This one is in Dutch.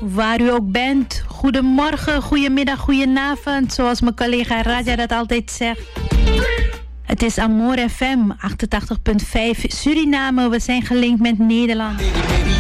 waar u ook bent. Goedemorgen, goedemiddag, goedenavond, zoals mijn collega Raja dat altijd zegt. Het is Amor FM 88.5 Suriname. We zijn gelinkt met Nederland.